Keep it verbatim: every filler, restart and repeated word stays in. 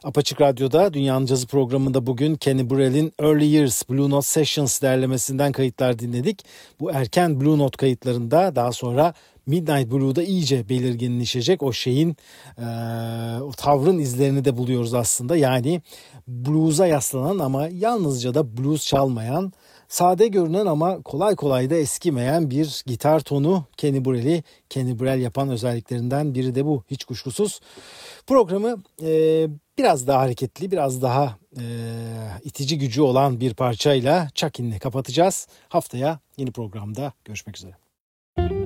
Apaçık Radyo'da Dünyanın Cazı programında bugün Kenny Burrell'in Early Years Blue Note Sessions derlemesinden kayıtlar dinledik. Bu erken Blue Note kayıtlarında daha sonra Midnight Blue'da iyice belirginleşecek o şeyin, e, o tavrın izlerini de buluyoruz aslında. Yani blues'a yaslanan ama yalnızca da blues çalmayan, sade görünen ama kolay kolay da eskimeyen bir gitar tonu Kenny Burrell'i Kenny Burrell yapan özelliklerinden biri de bu, hiç kuşkusuz. Programı e, biraz daha hareketli, biraz daha e, itici gücü olan bir parçayla Chuck Inn'le kapatacağız. Haftaya yeni programda görüşmek üzere.